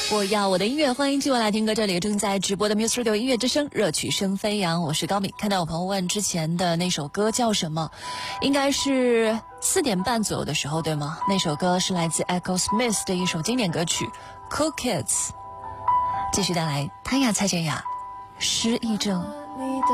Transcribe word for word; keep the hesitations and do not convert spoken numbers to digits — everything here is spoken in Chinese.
我要我的音乐，欢迎继续来听歌，这里正在直播的 Music Radio 音乐之声，热曲声飞扬，我是高敏。看到有朋友问之前的那首歌叫什么，应该是四点半左右的时候，对吗？那首歌是来自 Echo Smith 的一首经典歌曲 Cool Kids。继续带来谭雅蔡健雅失忆症。